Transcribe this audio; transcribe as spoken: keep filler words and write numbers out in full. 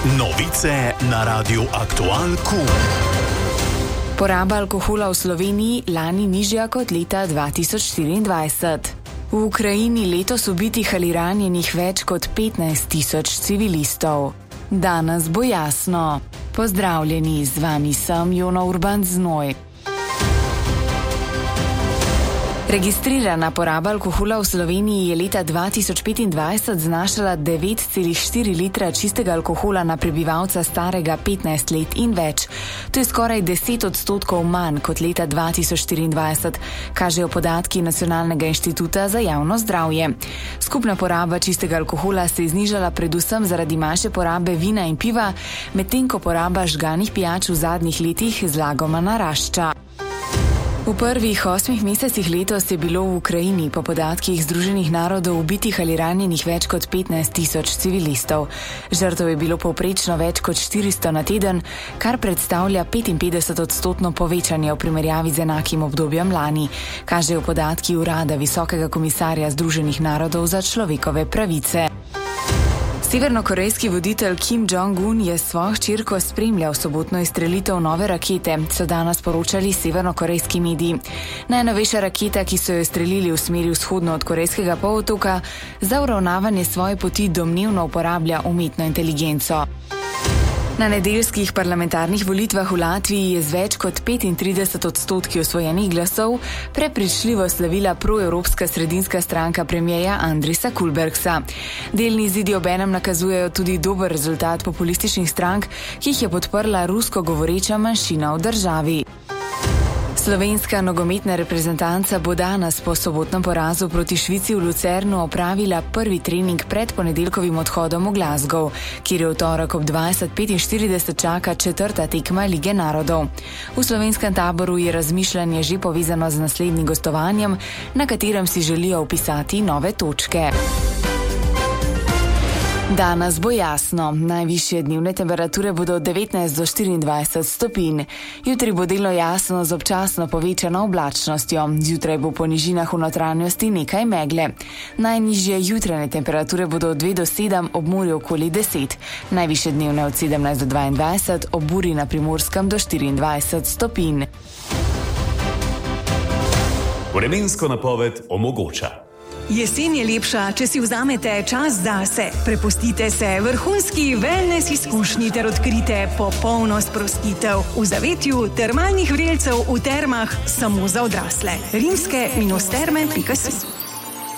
Novice na Radiu Aktual Q. Poraba alkohola v Sloveniji lani nižja kot leta dva tisoč štiriindvajset. V Ukrajini letos ubitih ali ranjenih več kot petnajst tisoč civilistov. Danes bo jasno. Pozdravljeni, z vami sem Jona Urban Znoj. Registrirana poraba alkohola v Sloveniji je leta dva tisoč petindvajset znašala devet celih štiri litra čistega alkohola na prebivalca starega petnajst let in več. To je skoraj deset odstotkov manj kot leta dva tisoč štiriindvajset, kažejo podatki Nacionalnega inštituta za javno zdravje. Skupna poraba čistega alkohola se je znižala predvsem zaradi manjše porabe vina in piva, medtem ko poraba žganih pijač v zadnjih letih zlagoma narašča. V prvih osmih mesecih letos je bilo v Ukrajini po podatkih Združenih narodov ubitih ali ranjenih več kot petnajst tisoč civilistov. Žrtev je bilo povprečno več kot štiristo na teden, kar predstavlja petinpetdeset odstotno povečanje v primerjavi z enakim obdobjem lani, kažejo podatki Urada Visokega komisarja Združenih narodov za človekove pravice. Severnokorejski voditelj Kim Jong-un je svojo hčerko spremljal sobotno izstrelitev nove rakete, so danes poročali severnokorejski mediji. Najnovejša raketa, ki so jo izstrelili v smeri vzhodno od Korejskega polotoka, za uravnavanje svoje poti domnevno uporablja umetno inteligenco. Na nedeljskih parlamentarnih volitvah v Latviji je z več kot petintrideset odstotki osvojenih glasov prepričljivo slavila proevropska sredinska stranka premierja Andrisa Kulbergsa. Delni izidi obenem nakazujejo tudi dober rezultat populističnih strank, ki jih je podprla rusko govoreča manjšina v državi. Slovenska nogometna reprezentanca bo danes po sobotnem porazu proti Švici v Lucernu opravila prvi trening pred ponedeljkovim odhodom v Glasgow, kjer je v torek ob dvajset petinštirideset čaka četrta tekma Lige narodov. V slovenskem taboru je razmišljanje že povezano z naslednjim gostovanjem, na katerem si želijo vpisati nove točke. Danes bo jasno. Najvišje dnevne temperature bodo od devetnajst do štiriindvajset stopinj. Jutri bo delno jasno z občasno povečano oblačnostjo. Zjutraj bo po nižinah v notranjosti nekaj megle. Najnižje jutranje temperature bodo od dve do sedem, ob morju okoli deset. Najvišje dnevne od sedemnajst do dvaindvajset, ob burji na Primorskem do štiriindvajset stopinj. Vremensko napoved omogoča. Jesen je lepša, če si vzamete čas zase. Prepustite se vrhunski wellness izkušnji ter odkrite popolno sprostitev v zavetju termalnih vrelcev v termah samo za odrasle. rimske terme pika si.